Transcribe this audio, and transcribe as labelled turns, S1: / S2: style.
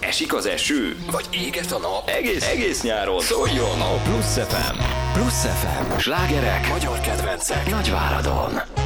S1: Esik az eső? Vagy éget a nap? Egész nyáron szóljon a Plusz FM. Plusz FM. Slágerek, magyar kedvencek, Nagyváradon.